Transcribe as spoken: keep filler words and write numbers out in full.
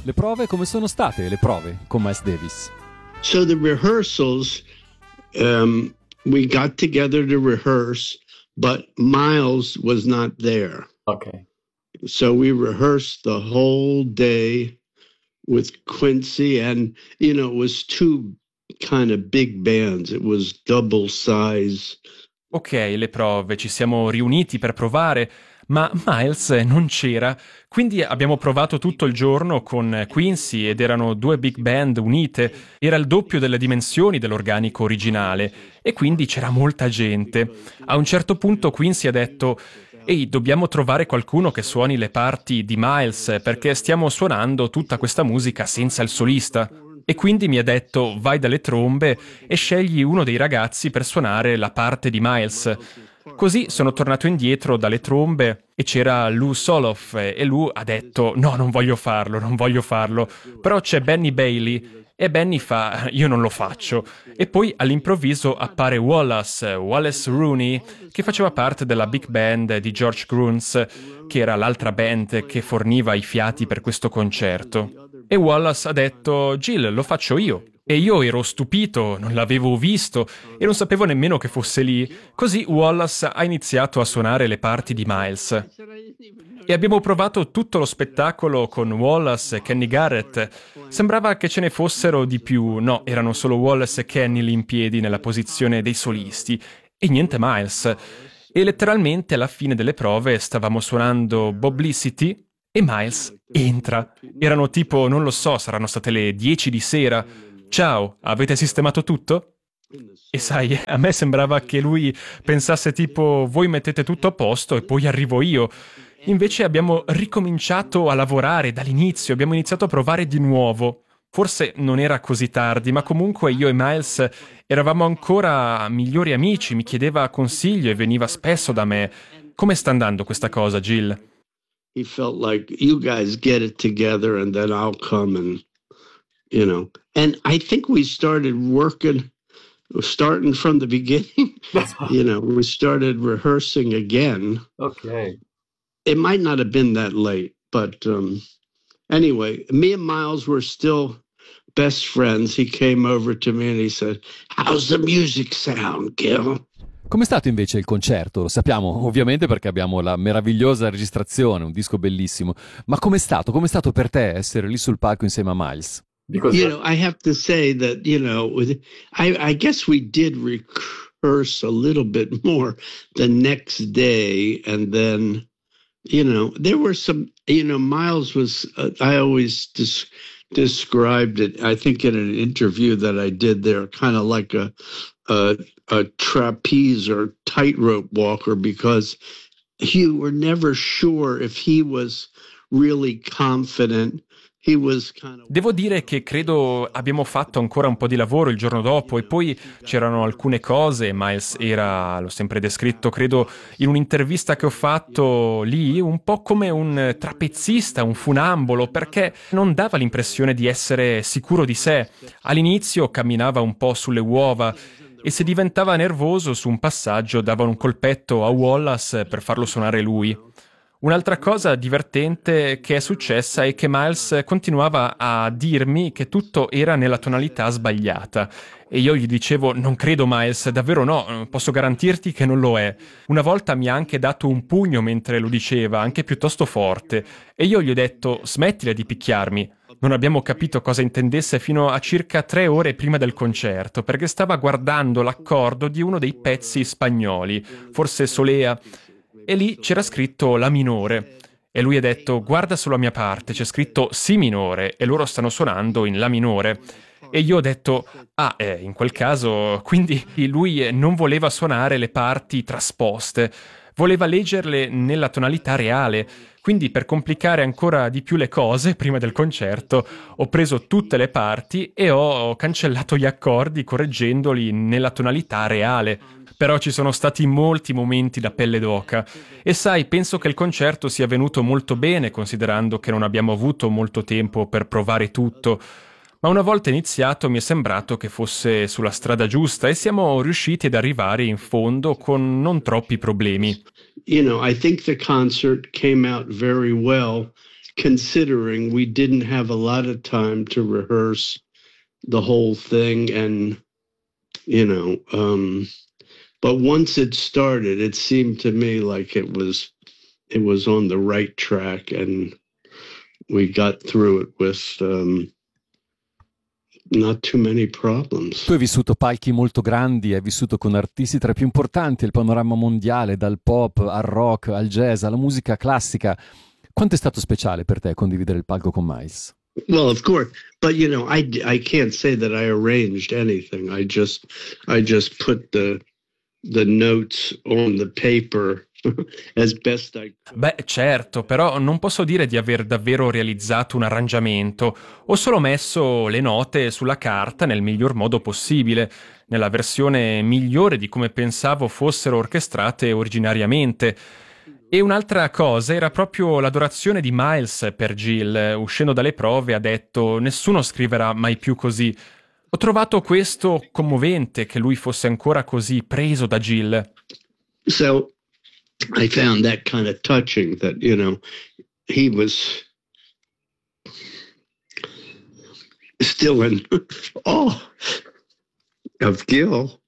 Le prove come sono state le prove con Miles Davis? So the rehearsals, um, we got together to rehearse, but Miles was not there. Okay. So we rehearsed the whole day with Quincy, and, you know, it was two kind of big bands. It was double size. Ok, le prove, ci siamo riuniti per provare, ma Miles non c'era, quindi abbiamo provato tutto il giorno con Quincy ed erano due big band unite, era il doppio delle dimensioni dell'organico originale e quindi c'era molta gente. A un certo punto Quincy ha detto: «Ehi, dobbiamo trovare qualcuno che suoni le parti di Miles perché stiamo suonando tutta questa musica senza il solista». E quindi mi ha detto: «Vai dalle trombe e scegli uno dei ragazzi per suonare la parte di Miles». Così sono tornato indietro dalle trombe e c'era Lou Soloff e Lou ha detto: «No, non voglio farlo, non voglio farlo». Però c'è Benny Bailey e Benny fa: «Io non lo faccio». E poi all'improvviso appare Wallace, Wallace Rooney, che faceva parte della big band di George Gruntz, che era l'altra band che forniva i fiati per questo concerto. E Wallace ha detto: «Jill, lo faccio io». E io ero stupito, non l'avevo visto e non sapevo nemmeno che fosse lì. Così Wallace ha iniziato a suonare le parti di Miles. E abbiamo provato tutto lo spettacolo con Wallace e Kenny Garrett. Sembrava che ce ne fossero di più. No, erano solo Wallace e Kenny lì in piedi nella posizione dei solisti. E niente Miles. E letteralmente alla fine delle prove stavamo suonando Publicity e Miles entra. Erano tipo, non lo so, saranno state le dieci di sera. «Ciao, avete sistemato tutto?» E sai, a me sembrava che lui pensasse tipo: «Voi mettete tutto a posto e poi arrivo io». Invece abbiamo ricominciato a lavorare dall'inizio, abbiamo iniziato a provare di nuovo. Forse non era così tardi, ma comunque io e Miles eravamo ancora migliori amici, mi chiedeva consiglio e veniva spesso da me. Come sta andando questa cosa, Jill? He felt like, you guys get it together and then I'll come and, you know. And I think we started working, starting from the beginning. You know, we started rehearsing again. Okay. It might not have been that late, but um, anyway, me and Miles were still best friends. He came over to me and he said, "How's the music sound, Gil?" Com'è stato invece il concerto? Lo sappiamo ovviamente perché abbiamo la meravigliosa registrazione, un disco bellissimo. Ma com'è stato? Com'è stato per te essere lì sul palco insieme a Miles? Because you know, I have to say that, you know, with, I, I guess we did rehearse a little bit more the next day. And then, you know, there were some, you know, Miles was, uh, I always des- described it, I think in an interview that I did there, kind of like a, a, a trapeze or tightrope walker, because you were never sure if he was really confident. Devo dire che credo abbiamo fatto ancora un po' di lavoro il giorno dopo e poi c'erano alcune cose. Miles era, l'ho sempre descritto, credo, in un'intervista che ho fatto lì, un po' come un trapezzista, un funambolo, perché non dava l'impressione di essere sicuro di sé. All'inizio camminava un po' sulle uova e se diventava nervoso su un passaggio dava un colpetto a Wallace per farlo suonare lui. Un'altra cosa divertente che è successa è che Miles continuava a dirmi che tutto era nella tonalità sbagliata e io gli dicevo: «Non credo, Miles, davvero no, posso garantirti che non lo è». Una volta mi ha anche dato un pugno mentre lo diceva, anche piuttosto forte, e io gli ho detto: «Smettila di picchiarmi». Non abbiamo capito cosa intendesse fino a circa tre ore prima del concerto, perché stava guardando l'accordo di uno dei pezzi spagnoli, forse Solea, e lì c'era scritto la minore. E lui ha detto: «Guarda sulla mia parte, c'è scritto si minore e loro stanno suonando in la minore». E io ho detto: «Ah, eh, in quel caso...» Quindi lui non voleva suonare le parti trasposte, voleva leggerle nella tonalità reale. Quindi, per complicare ancora di più le cose, prima del concerto, ho preso tutte le parti e ho cancellato gli accordi correggendoli nella tonalità reale. Però ci sono stati molti momenti da pelle d'oca. E sai, penso che il concerto sia venuto molto bene, considerando che non abbiamo avuto molto tempo per provare tutto. Ma una volta iniziato mi è sembrato che fosse sulla strada giusta e siamo riusciti ad arrivare in fondo con non troppi problemi. You know, I think the concert came out very well. considering we didn't have a lot of time to rehearse the whole thing, and you know, um, but once it started, it seemed to me like it was it was on the right track, and we got through it with um, not too many problems. Tu hai vissuto palchi molto grandi, hai vissuto con artisti tra i più importanti del panorama mondiale, dal pop al rock, al jazz, alla musica classica. Quanto è stato speciale per te condividere il palco con Miles? Well, of course, but you know, I, I can't say that I arranged anything. I just I just put the the notes on the paper as best I could. Beh, certo, però non posso dire di aver davvero realizzato un arrangiamento. Ho solo messo le note sulla carta nel miglior modo possibile, nella versione migliore di come pensavo fossero orchestrate originariamente. E un'altra cosa era proprio l'adorazione di Miles per Jill. Uscendo dalle prove ha detto: nessuno scriverà mai più così. Ho trovato questo commovente, che lui fosse ancora così preso da Jill. So I found that kind of touching, that, you know, he was still in awe of Gil.